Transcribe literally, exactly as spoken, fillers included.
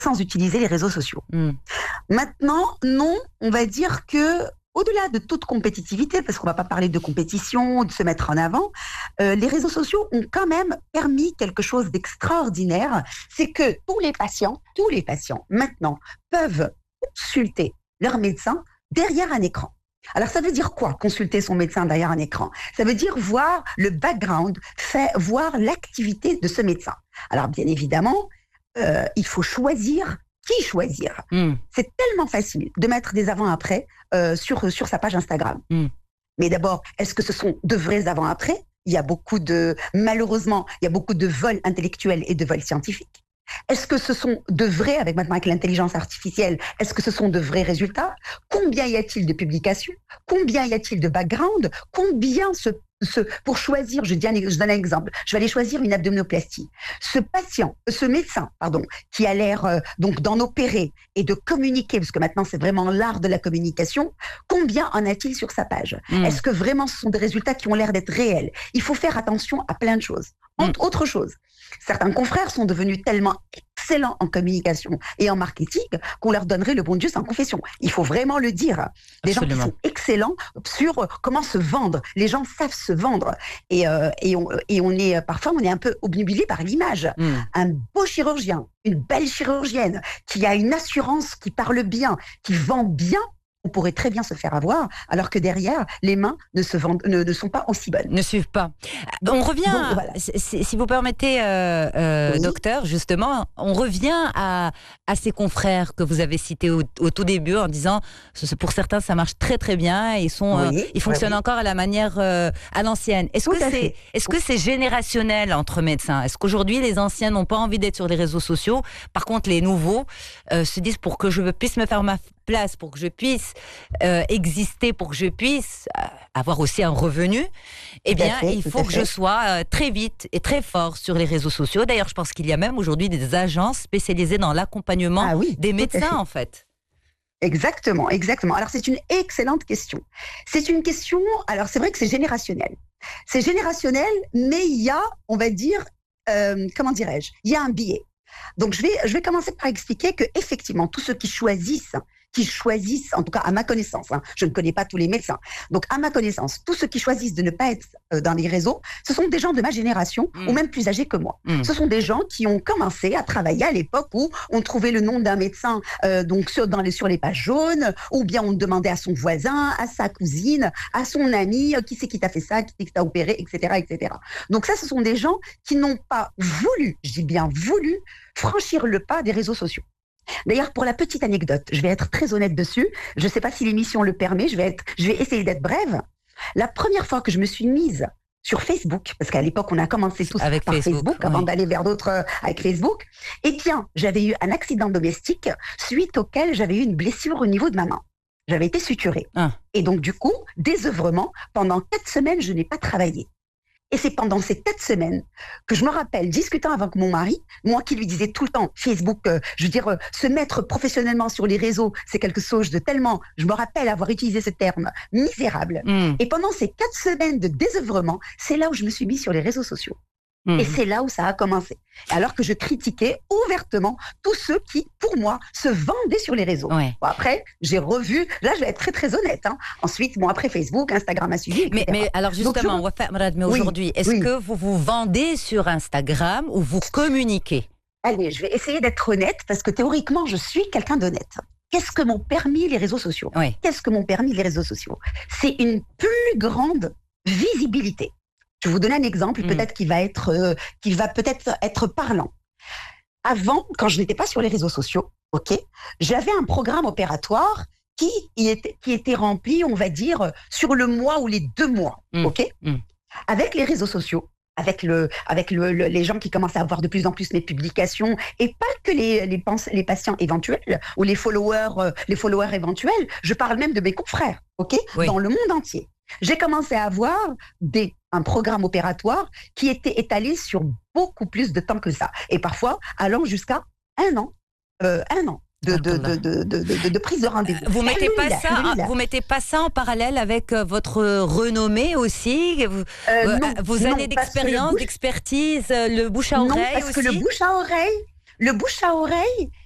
sans utiliser les réseaux sociaux. Mm. Maintenant, non, on va dire que au-delà de toute compétitivité, parce qu'on ne va pas parler de compétition, de se mettre en avant, euh, les réseaux sociaux ont quand même permis quelque chose d'extraordinaire, c'est que tous les patients, tous les patients, maintenant, peuvent consulter leur médecin derrière un écran. Alors, ça veut dire quoi, consulter son médecin derrière un écran? Ça veut dire voir le background, fait, voir l'activité de ce médecin. Alors, bien évidemment, euh, il faut choisir qui choisir. Mm. C'est tellement facile de mettre des avant-après euh, sur, sur sa page Instagram. Mm. Mais d'abord, est-ce que ce sont de vrais avant-après? Il y a beaucoup de, malheureusement, il y a beaucoup de vols intellectuels et de vols scientifiques. Est-ce que ce sont de vrais, avec maintenant avec l'intelligence artificielle, est-ce que ce sont de vrais résultats? Combien y a-t-il de publications? Combien y a-t-il de background? Combien se, se, pour choisir, je, dis un, je donne un exemple, je vais aller choisir une abdominoplastie. Ce patient, ce médecin, pardon, qui a l'air euh, donc d'en opérer et de communiquer, parce que maintenant c'est vraiment l'art de la communication, combien en a-t-il sur sa page? Mmh. Est-ce que vraiment ce sont des résultats qui ont l'air d'être réels? Il faut faire attention à plein de choses. Entre mmh. autres choses, certains confrères sont devenus tellement excellents en communication et en marketing qu'on leur donnerait le bon Dieu sans confession. Il faut vraiment le dire. Des Absolument. gens qui sont excellents sur comment se vendre. Les gens savent se vendre. Et, euh, et, on, et on est, parfois, on est un peu obnubilé par l'image. Mm. Un beau chirurgien, une belle chirurgienne qui a une assurance, qui parle bien, qui vend bien, on pourrait très bien se faire avoir, alors que derrière, les mains ne, se vendent, ne, ne sont pas aussi bonnes. Ne suivent pas. On revient, Donc, voilà. si, si vous permettez, euh, euh, oui. docteur, justement, on revient à, à ces confrères que vous avez cités au, au tout début en disant, pour certains, ça marche très très bien, ils, sont, oui, euh, ils fonctionnent oui, oui. encore à la manière, euh, à l'ancienne. Est-ce que c'est, est-ce que c'est générationnel entre médecins? Est-ce qu'aujourd'hui, les anciens n'ont pas envie d'être sur les réseaux sociaux? Par contre, les nouveaux euh, se disent, pour que je puisse me faire ma place, pour que je puisse euh, exister, pour que je puisse euh, avoir aussi un revenu, eh bien, fait, il faut que je sois euh, très vite et très fort sur les réseaux sociaux. D'ailleurs, je pense qu'il y a même aujourd'hui des agences spécialisées dans l'accompagnement ah oui, des médecins, fait. en fait. Exactement, exactement. Alors, c'est une excellente question. C'est une question, alors c'est vrai que c'est générationnel. C'est générationnel, mais il y a, on va dire, euh, comment dirais-je, il y a un biais. Donc, je vais, je vais commencer par expliquer que effectivement, tous ceux qui choisissent qui choisissent, en tout cas à ma connaissance, hein, je ne connais pas tous les médecins, donc à ma connaissance, tous ceux qui choisissent de ne pas être euh, dans les réseaux, ce sont des gens de ma génération mmh. ou même plus âgés que moi. Mmh. Ce sont des gens qui ont commencé à travailler à l'époque où on trouvait le nom d'un médecin euh, donc sur, dans les, sur les pages jaunes, ou bien on demandait à son voisin, à sa cousine, à son ami, euh, qui c'est qui t'a fait ça, qui c'est qui t'a opéré, et cetera, et cetera. Donc ça, ce sont des gens qui n'ont pas voulu, je dis bien voulu, franchir le pas des réseaux sociaux. D'ailleurs, pour la petite anecdote, je vais être très honnête dessus. Je ne sais pas si l'émission le permet. Je vais, être, je vais essayer d'être brève. La première fois que je me suis mise sur Facebook, parce qu'à l'époque, on a commencé tous avec par Facebook, Facebook oui. avant d'aller vers d'autres euh, avec Facebook. Et tiens, j'avais eu un accident domestique suite auquel j'avais eu une blessure au niveau de ma main. J'avais été suturée. Ah. Et donc, du coup, désœuvrement, pendant quatre semaines, je n'ai pas travaillé. Et c'est pendant ces quatre semaines que je me rappelle, discutant avec mon mari, moi qui lui disais tout le temps, Facebook, euh, je veux dire, euh, se mettre professionnellement sur les réseaux, c'est quelque chose de tellement, je me rappelle avoir utilisé ce terme, misérable. Mm. Et pendant ces quatre semaines de désœuvrement, c'est là où je me suis mise sur les réseaux sociaux. Mmh. Et c'est là où ça a commencé. Alors que je critiquais ouvertement tous ceux qui, pour moi, se vendaient sur les réseaux. Ouais. Bon, après, j'ai revu, là je vais être très très honnête. Hein. Ensuite, bon, après Facebook, Instagram a suivi, et cetera. Mais, mais alors justement, Donc, je... Wafa, mais aujourd'hui, oui, est-ce oui. que vous vous vendez sur Instagram ou vous communiquez? Allez, je vais essayer d'être honnête parce que théoriquement, je suis quelqu'un d'honnête. Qu'est-ce que m'ont permis les réseaux sociaux? ouais. Qu'est-ce que m'ont permis les réseaux sociaux? C'est une plus grande visibilité. Je vais vous donner un exemple, mmh. peut-être qui va être, euh, qui va peut-être être parlant. Avant, quand je n'étais pas sur les réseaux sociaux, ok, j'avais un programme opératoire qui, y était, qui était rempli, on va dire, sur le mois ou les deux mois, mmh. ok. Mmh. Avec les réseaux sociaux, avec le, avec le, le, les gens qui commencent à voir de plus en plus mes publications, et pas que les, les, les patients éventuels ou les followers, euh, les followers éventuels. Je parle même de mes confrères, ok, oui. dans le monde entier. J'ai commencé à avoir des, un programme opératoire qui était étalé sur beaucoup plus de temps que ça. Et parfois, allant jusqu'à un an, euh, un an de, de, de, de, de, de, de prise de rendez-vous. Vous mettez pas ça, vous mettez pas ça en parallèle avec votre renommée aussi, vous, euh, non, vos années d'expérience, d'expertise, le bouche à oreille aussi? Non, parce aussi que le bouche à oreille, le bouche à oreille,